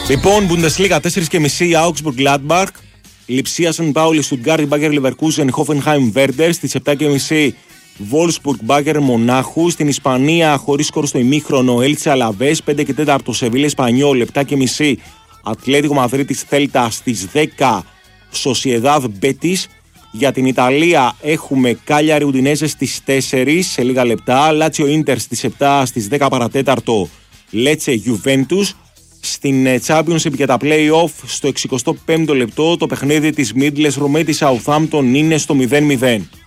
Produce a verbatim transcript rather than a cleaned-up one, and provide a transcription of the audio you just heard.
Λοιπόν, Bundesliga τέσσερα και μισή, Augsburg Gladbach, Lipsia Σαν Πάουλη, Stuttgart, Bayer Leverkusen, Hoffenheim Werder, στις επτά και μισή Wolfsburg Bayern Μονάχου, στην Ισπανία χωρίς σκορ στο ημίχρονο Elche Alaves, πέντε και τέσσερα Σεβίλια Espanyol, επτά και μισή Ατλέτικο Μαδρίτης Θέλτα, στις δέκα Sociedad Betis. Για την Ιταλία έχουμε Cagliari Udinese στις τέσσερα σε λίγα λεπτά, Lazio Inter στις επτά, στις δέκα παρατέταρτο Lecce Juventus. Στην Championship για τα play-off στο εξηκοστό πέμπτο λεπτό το παιχνίδι της Middlesbrough με τη Southampton είναι στο μηδέν μηδέν.